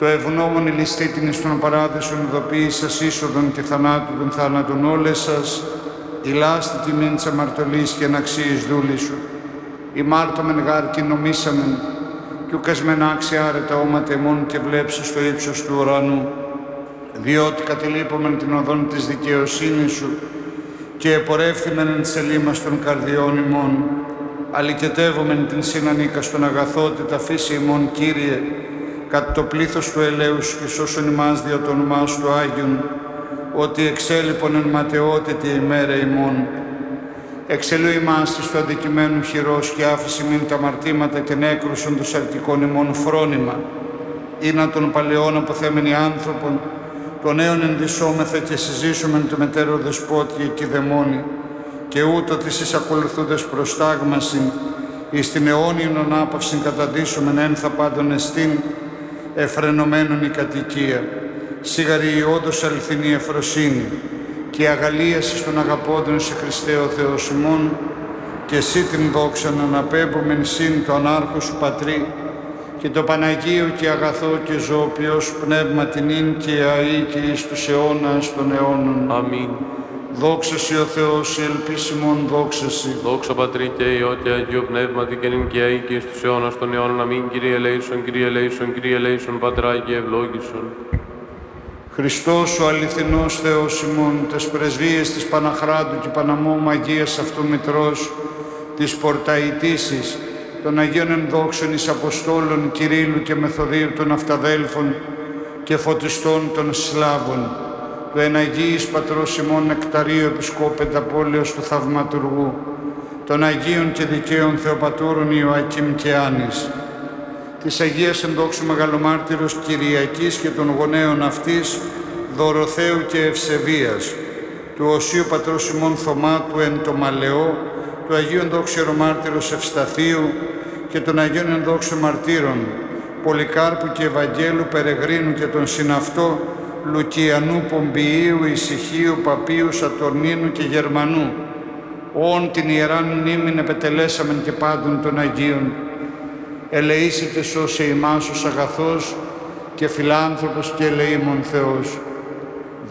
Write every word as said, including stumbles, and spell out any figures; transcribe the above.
το ευγνώμων ηλιστήτην εις τον παράδεισον ειδοποίησας είσοδον και θανάτου των θάνατων όλες σας, ηλάστη τιμήν της αμαρτωλής και αναξίης δούλη σου. Ημάρτωμεν γάρ και νομίσαμεν, κι ουκας μεν άξια άρετα όματα εμών και βλέψεις στο ύψος του ουρανού, διότι κατελείπομεν την οδόν της δικαιοσύνης σου και επορεύθημεν εν της ελίμας των καρδιών ημών, αλικετεύομεν την συνανίκα στον αγαθότητα φύση ημών, Κύριε, κατ' το πλήθος του ελέους και σώσον ημάς δια το όνομά σου το Άγιον, ότι εξέλιπον εν ματαιότητη ημέρα ημών. Εξελού ημάς της του αδικημένου χειρός και άφηση μην τα αμαρτήματα και νέκρουσον των σαρτικών ημών φρόνημα, ή να των παλαιών αποθέμενοι άνθρωπον, των νέων ενδυσόμεθα και συζήσομεν το μετέρο δεσπότια και δαιμόνι, και ούτω της εις ακολουθούντες προστάγμασιν, εις την αιώνιον ανάπαυσιν καταδύσομεν ένθα πάντων εστίν, εφρενωμένον η κατοικία. Σίγαρη η όντως αληθινή ευφροσύνη και η αγαλίαση των αγαπώντων σε Χριστέ ο Θεός ημών, και εσύ την δόξαν αναπέμπομεν συν το ανάρχο σου Πατρί, και το Παναγίο και αγαθό και ζωοποιός πνεύμα την ίν και αή και εις τους αιώνας των αιώνων. Αμήν. Δόξα σοι ο Θεός, η ελπίσιμον δόξα σοι. Δόξα Πατρί και Υιό και Αγίου Πνεύματι και νυν και αεί και εις τους αιώνας των αιώνων. Αμήν. Κύριε ελέησον, Κύριε ελέησον, Κύριε ελέησον, Πατρά και ευλόγησον. Χριστός ο αληθινός Θεός ημών, τες πρεσβείες της Παναχράντου και Παναμόμου Αγίας αυτού Μητρός, της Πορταϊτήσης, των Αγίων ενδόξων εις Αποστόλων Κυρίλλου και Μεθοδίου των Αυταδέλφων και φωτιστών των Σλάβων, του εναγίης Πατρός ημών Νεκταρίου Επισκόπου Πενταπόλεως του Θαυματουργού, των Αγίων και Δικαίων Θεοπατώρων Ιωακήμ και Άνης, της Αγίας ενδόξου Μεγαλομάρτυρος Κυριακής και των γονέων αυτής, Δωροθέου και Ευσεβίας, του Οσίου Πατρός ημών Θωμάτου εν το Μαλαιό, του Αγίου ενδόξου Ιερομάρτυρος Ευσταθίου και των Αγίων ενδόξου Μαρτύρων, Πολυκάρπου και Ευαγγέλου Περεγρίνου και των συναυτό, Λουκιανού, Πομπιείου, Ησυχίου, Παπίου, Σατορνίνου και Γερμανού, όν την ιεράν μνήμην επετελέσαμεν και πάντων των Αγίων. Ελεήσετε σώσε ημάς ως αγαθός και φιλάνθρωπος και ελεήμων Θεός.